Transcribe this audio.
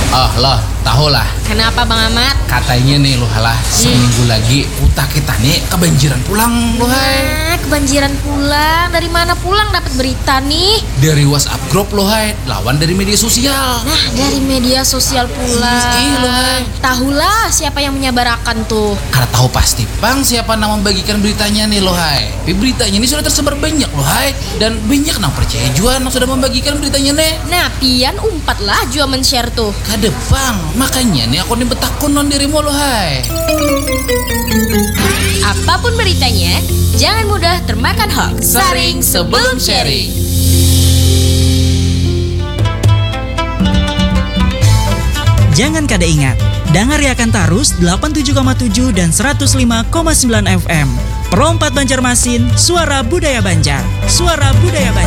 Oh loh, tahu lah. Kenapa Bang Ahmad? Katanya nih loh halah, seminggu lagi utak kita nih kebanjiran pulang loh hai. Nah, kebanjiran pulang. Dari mana pulang dapat berita nih? Dari WhatsApp grup loh hai, lawan dari media sosial. Nah, dari media sosial pula. Iya loh hai. Tahulah siapa yang menyebarkan tuh. Karena tahu pasti Bang siapa yang membagikan beritanya nih loh hai. Tapi beritanya ini sudah tersebar banyak loh hai. Dan banyak yang percaya juga yang sudah membagikan beritanya nih. Nah, pian umpat lah jua men-share tuh. Kade Bang, makanya nih aku nih betakun non dirimu loh hai. Apapun beritanya, jangan mudah termakan hoax. Saring sebelum sharing. Jangan kada ingat, dengar Yakan Tarus 87,7 dan 105,9 FM. Pro 4 Banjarmasin, suara budaya Banjar. Suara budaya Banjar.